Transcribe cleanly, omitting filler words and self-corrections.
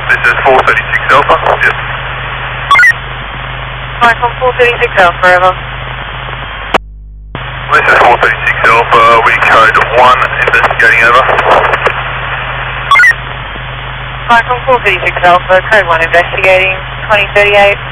This is 436 Alpha. Yes. Michael 436 Alpha, over. This is 436 Alpha, we code 1, investigating over. Michael 436 Alpha, code 1 investigating, 2038.